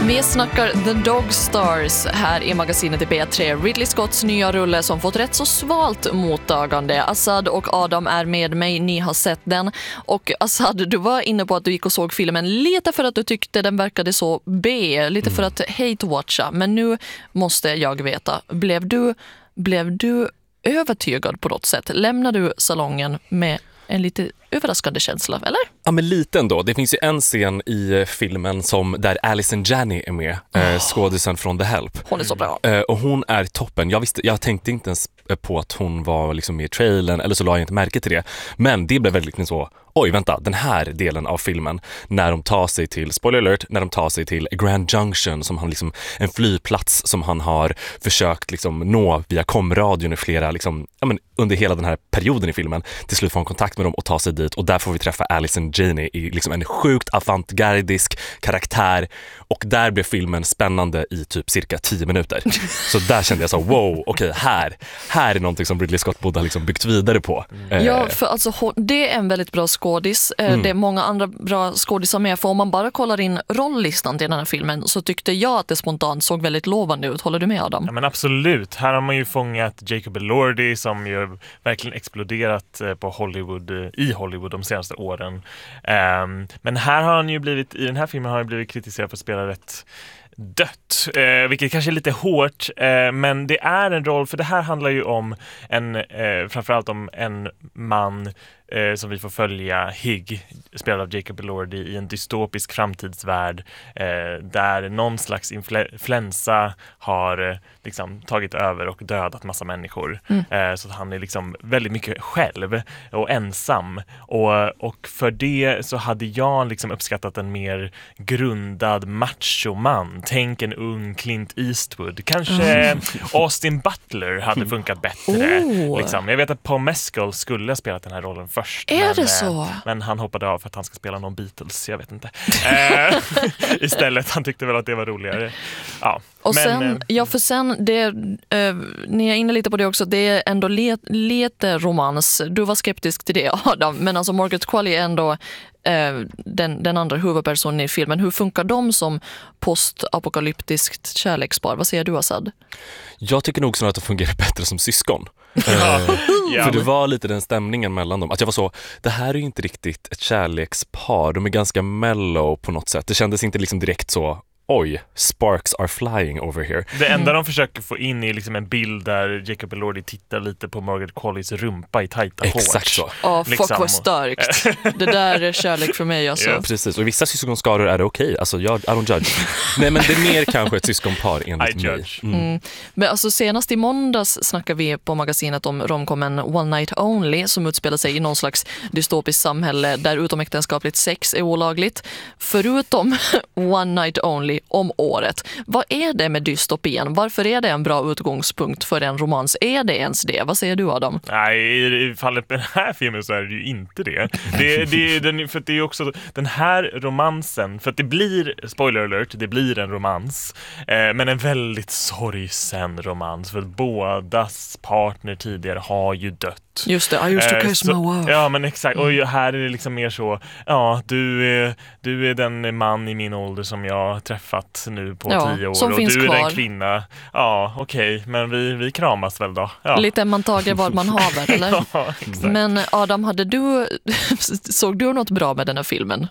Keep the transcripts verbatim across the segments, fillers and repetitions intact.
Vi snackar The Dog Stars här i magasinet i B tre. Ridley Scotts nya rulle som fått rätt så svalt mottagande. Assad och Adam är med mig, ni har sett den. Och Assad, du var inne på att du gick och såg filmen lite för att du tyckte den verkade så B, lite för att hate-watcha. Men nu måste jag veta, blev du, blev du övertygad på något sätt? Lämnade du salongen med en lite överraskande känsla, eller? Ja, men lite ändå. Det finns ju en scen i filmen som där Allison Janney är med, oh. eh, skådisen från The Help. Hon är så bra. Eh, och hon är toppen. Jag visste, jag tänkte inte ens på att hon var liksom med i trailern, eller så la jag inte märke till det. Men det blev väldigt så, oj vänta, den här delen av filmen, när de tar sig till, spoiler alert, när de tar sig till Grand Junction, som han liksom, en flygplats som han har försökt liksom nå via komradion i flera, liksom, ja, men under hela den här perioden i filmen. Till slut får han kontakt med dem och tar sig dit, och där får vi träffa Allison Janney i liksom en sjukt avantgardisk karaktär, och där blev filmen spännande i typ cirka tio minuter. Så där kände jag så, wow, okej, här här är någonting som Ridley Scott borde ha liksom byggt vidare på. Mm. Ja, för alltså det är en väldigt bra skådis. Mm. Det är många andra bra skådisar med, för om man bara kollar in rolllistan till den här filmen så tyckte jag att det spontant såg väldigt lovande ut. Håller du med, Adam? Ja, men absolut. Här har man ju fångat Jacob Elordi som ju verkligen exploderat på Hollywood, i Hollywood de senaste åren. Um, men här har han ju blivit, i den här filmen har han blivit kritiserad för att spela rätt dött, eh, vilket kanske är lite hårt, eh, men det är en roll, för det här handlar ju om en, eh, framförallt om en man eh, som vi får följa, Higg, spelad av Jacob Elordi, i en dystopisk framtidsvärld eh, där någon slags influensa har eh, liksom tagit över och dödat massa människor. Mm. Eh, så att han är liksom väldigt mycket själv och ensam, och, och för det så hade jag liksom uppskattat en mer grundad machoman. Tänk en ung Clint Eastwood. Kanske mm. Austin Butler hade funkat bättre. Oh. Liksom. Jag vet att Paul Mescal skulle ha spelat den här rollen först. Är men, det så? Men han hoppade av för att han ska spela någon Beatles. Jag vet inte. Istället, han tyckte väl att det var roligare. Ja. Och men, sen, ja för sen, det, eh, ni är inne lite på det också, det är ändå let, lite romans. Du var skeptisk till det, Adam, men alltså Margaret Qualley är ändå eh, den, den andra huvudpersonen i filmen. Hur funkar de som postapokalyptiskt kärlekspar? Vad säger du, Assad? Jag tycker nog så att de fungerar bättre som syskon. Ja. eh, för det var lite den stämningen mellan dem. Att jag var så, det här är ju inte riktigt ett kärlekspar. De är ganska mellow på något sätt. Det kändes inte liksom direkt så, oj, sparks are flying over here. Det enda de försöker få in är liksom en bild där Jacob Elordi tittar lite på Margaret Qualleys rumpa i tajta shorts. Exakt så. Ja, oh, liksom. Fuck vad starkt. Det där är kärlek för mig alltså. Ja, precis. Och i vissa syskonskador är det okej. Okay. Alltså, jag, I don't judge. Nej, men det är mer kanske ett syskonpar enligt I mig. judge. Mm. Mm. Men alltså senast i måndags snackade vi på magasinet om romcomen One Night Only, som utspelar sig i någon slags dystopiskt samhälle där utomäktenskapligt sex är olagligt. Förutom One Night Only om året. Vad är det med dystopien? Varför är det en bra utgångspunkt för en romans? Är det ens det? Vad säger du, Adam? Nej, i fallet med den här filmen så är det ju inte det. Det, det, den, för det är ju också den här romansen, för att det blir, spoiler alert, det blir en romans, eh, men en väldigt sorgsen romans, för att bådas partner tidigare har ju dött. Just det, I used to kiss my wife. Ja, men exakt. Och här är det liksom mer så, ja, du är, du är den man i min ålder som jag har träffat nu på ja, tio år. Och du är kvar. Den kvinna. Ja, okej, okay, men vi, vi kramas väl då. Ja. Lite man tager vad man haver, eller? Ja, exakt. Men Adam, hade du, såg du något bra med den här filmen?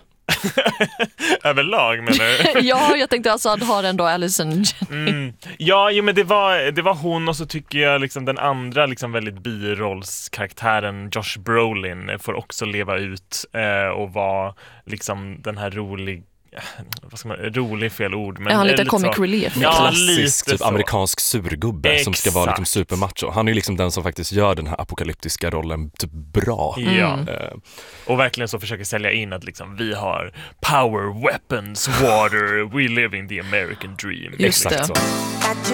Överlag, menar du? Ja, jag tänkte alltså att har ändå Allison Janney. Mm. Ja, jo, men det var, det var hon, och så tycker jag liksom den andra liksom väldigt birollskaraktären Josh Brolin får också leva ut eh, och vara liksom den här rolig vad ska man, rolig fel ord, men är han lite lite comic så, relief? Ja, klassisk typ amerikansk surgubbe. Exakt. Som ska vara liksom supermacho. Han är ju liksom den som faktiskt gör den här apokalyptiska rollen typ bra. Ja. Mm. Och verkligen så försöker sälja in att liksom vi har power, weapons, water, we live in the American dream. Just exakt det. Så.